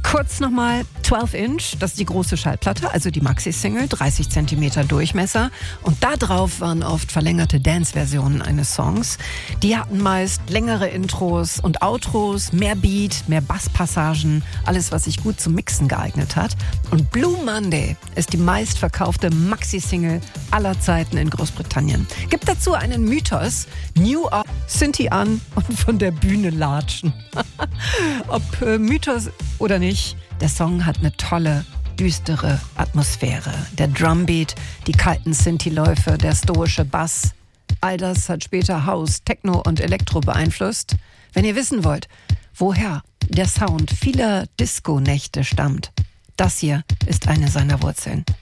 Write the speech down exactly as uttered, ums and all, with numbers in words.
Kurz nochmal zwölf Inch, das ist die große Schallplatte, also die Maxi-Single, dreißig Zentimeter Durchmesser. Und da drauf waren oft verlängerte Dance-Versionen eines Songs. Die hatten meist längere Intros und Outros, mehr Beat, mehr Basspassagen, alles, was sich gut zum Mixen geeignet hat. Und Blue Monday ist die meistverkaufte Maxi-Single aller Zeiten in Großbritannien. Gibt dazu einen Mythos: New York, Sinti an und von der Bühne latschen. Ob äh, Mythos oder nicht, der Song hat eine tolle, düstere Atmosphäre. Der Drumbeat, die kalten Sinti-Läufe, der stoische Bass, all das hat später House, Techno und Elektro beeinflusst. Wenn ihr wissen wollt, woher der Sound vieler Disco-Nächte stammt, das hier ist eine seiner Wurzeln.